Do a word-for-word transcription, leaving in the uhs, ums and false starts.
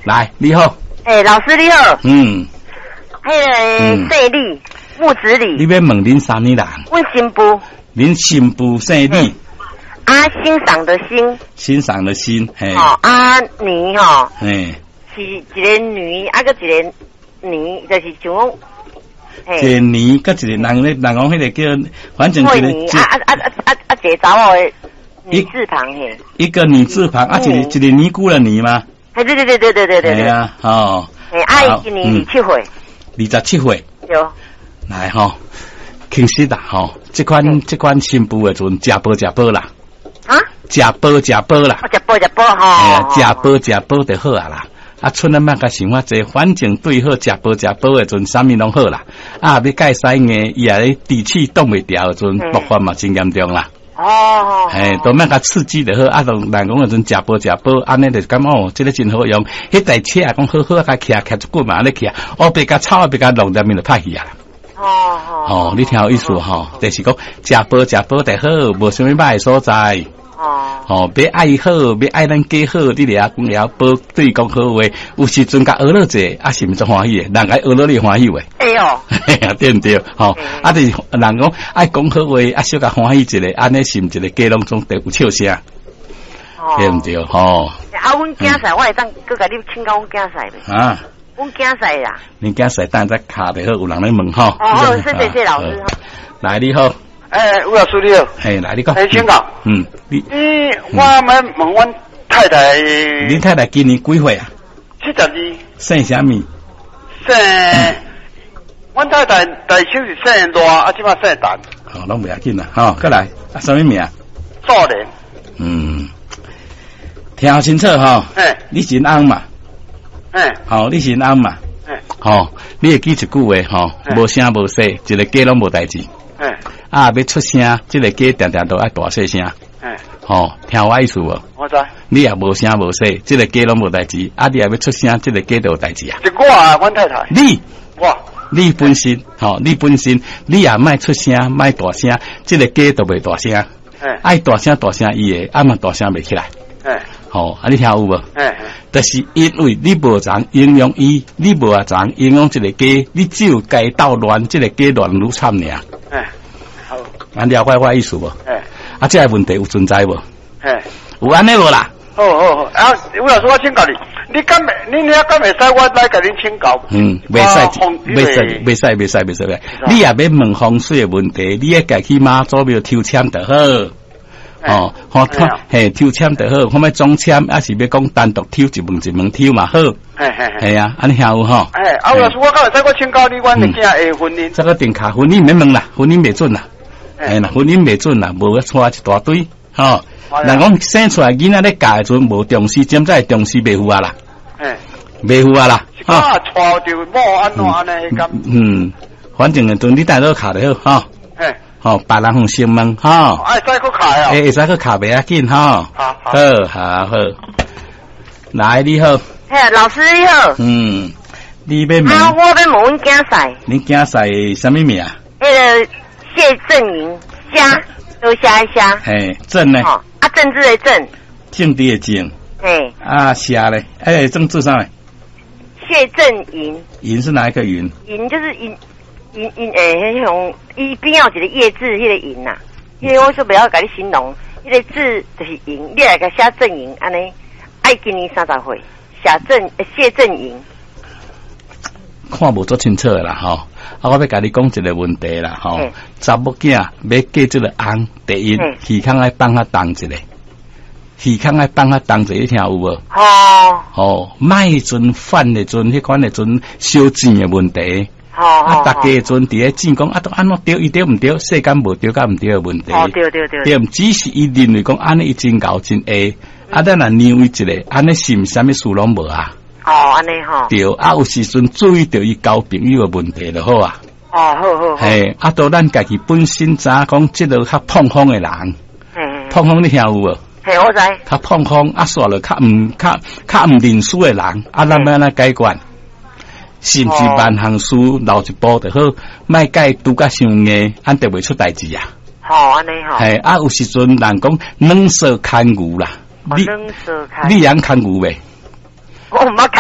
来，你好。 哎、欸，老师你好。 嗯。 迄个姓李，木子李。 你要问恁啥呢啦？ 阮新妇。 恁新妇姓李。 啊，欣赏的欣。 欣赏的欣，嘿。 哦，啊女吼。 嘿。 是一个女，啊个一个女，就是像讲。 一个女，甲一个人咧，人讲迄个叫，反正一个。 啊啊啊啊啊啊！一个查某的女字旁嘿。一个女字旁，啊，一个一个尼姑的尼吗？ 哎，对对对对对对对。 系啊，吼。 哎，阿姨今年二十七岁。 二十七岁。 有。 来吼，其实啦吼，这款这款新妇的阵，食饱食饱啦。 啊？ 食饱食饱啦。 食饱食饱吼。 哎呀，食饱食饱就好啊啦。啊，剩啊莫甲想法济，反正对好食饱食饱的阵，啥物拢好啦。啊，要介使硬，伊啊咧底气冻袂掉的阵，爆发嘛真严重啦。 哦。 哎，都莫甲刺激就好。啊，人人讲的阵食饱食饱，安尼就感哦，这个真好用。迄台车啊，讲好好啊，甲骑骑一骨嘛，安尼骑，我别甲草，别甲弄在面就歹去啊。 哦哦。 哦，你听有意思吼，就是讲食饱食饱就好，无啥物歹所在。 哦， 哦，别爱好，别爱咱家好，你俩讲了保对讲好话，有时阵甲学了者，啊是毋是欢喜诶？人家学了你欢喜诶？ 哎哟， 嘿呀，对毋对？吼，啊，就是人讲爱讲好话，啊小甲欢喜一个，安尼是毋是一个家拢总得有笑声？对毋对？吼。 啊，阮囝婿，我会当搁甲你请教阮囝婿呗。 啊， 阮囝婿啦。 恁囝婿等下再卡就好，有人来问吼。 哦，谢谢谢老师。 来，你好。 哎，吴老师你好。 嘿，来你讲。 哎，请讲。 嗯，你。 嗯，我们问阮太太。 恁太太今年几岁啊？ 七十二。 姓啥物？ 姓，阮太太大小是姓大，啊，即摆姓陈。 好，拢袂要紧啦，吼，过来，啊，啥物名？ 少年。 嗯，听清楚吼。 哎。 你是翁嘛？ 哎。 好，你是翁嘛？ 哎。 吼，你会记一句话吼，无声无息，一个家拢无代志。 哎。 啊，要出声，这个家定定都爱大细声。 哎， 吼，听我意思无？ 我知。 你也无声无息，这个家拢无代志。啊，你也要出声，这个家就有代志啊。 是我啊，阮太太。 你， 我， 你本身，吼，你本身，你也莫出声，莫大声，这个家就袂大声。 哎， 爱大声大声伊会，啊嘛大声袂起来。 哎， 吼，啊你听有无？ 哎， 就是因为你无常影响伊，你无啊常影响这个家，你只有该斗乱，这个家乱如惨尔。 哎。 安了解我意思无？ 哎， 啊，这个问题有存在无？ 哎， 有安尼无啦？ 好好好，啊，吴老师，我请教你，你敢袂？你你敢袂使我来甲你请教？ 嗯，袂使，袂使，袂使，袂使，袂使，你也要问风水的问题，你也家去妈祖庙抽签就好。哦，好，嘿，抽签就好，看卖中签，还是要讲单独抽一问一问抽嘛好。 嘿嘿嘿， 系啊，安尼晓有吼。 哎，啊，吴老师，我敢会使我请教你，阮的囝的婚姻？ 这个定卡婚姻免问啦，婚姻袂准啦。哎啦，婚姻袂准啦，无要带一大堆，吼。人讲生出来囡仔咧教的阵无重视，现在重视袂赴啊啦。 哎， 袂赴啊啦。 啊，带着某安怎安尼咁？ 嗯，反正诶，阵你带到卡就好，吼。 哎。 吼，别人互先问，吼。 哎，再去卡啊。 哎，会使去卡袂要紧，吼。 好好。 好，好好。来，你好。 嘿，老师你好。 嗯，你要问？ 啊，我要问阮囝婿。 你囝婿什么名啊？ 那个谢振营，虾都虾一虾。 嘿，正呢？ 哦，啊，政治的政。 政治的政。 嘿。 啊，虾嘞？哎，政治上嘞？ 谢振营。 营是哪一个营？ 营就是营营营诶，迄种伊边有一个叶字，迄个营呐。因为我说不要甲你形容，迄个字就是营，你来个写正营，安尼。爱今年三十岁，写正谢振营。 看无做清楚的啦吼，啊，我要甲你讲一个问题啦吼，查某囝要嫁这个翁，第一耳孔爱放较重一个，耳孔爱放较重一个，你听有无？ 哦， 哦，卖阵犯的阵，迄款的阵烧钱的问题。 哦， 啊，大家的阵伫咧讲讲，啊，都安怎对，伊对毋对？世间无对甲毋对的问题。 哦，对对对。 对，只是伊认为讲安尼伊真高真下，啊，咱若认为一个，安尼是毋啥物事拢无啊？ 哦，安尼吼。 对，啊，有时阵注意到伊交朋友的问题就好啊。 哦，好好好。 嘿，啊，到咱家己本身知讲，即个较碰风的人， 嘿， 碰风你听有无？ 嘿，我知。 较碰风，啊，煞了较毋较较毋认输的人，啊，咱要安怎解决？是毋是万行事留一步就好，莫解拄甲伤硬，安得袂出代志啊。 好，安尼吼。 嘿，啊，有时阵人讲冷色看牛啦， 你冷色看， 你养看牛未？ 我毋捌